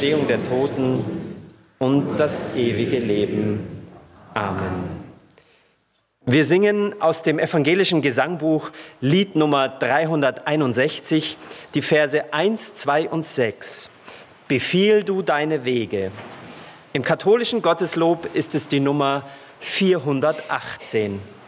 Auferstehung der Toten und das ewige Leben. Amen. Wir singen aus dem evangelischen Gesangbuch Lied Nummer 361, die Verse 1, 2 und 6. Befiehl du deine Wege. Im katholischen Gotteslob ist es die Nummer 418.